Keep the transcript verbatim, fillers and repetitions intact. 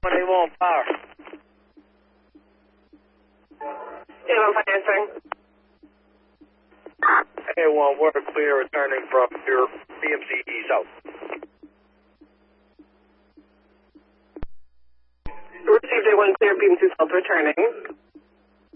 twenty-one power. eighty-one five answering. eighty-one, we're clear returning from your P M C E south. Received A one clear, P M C south returning.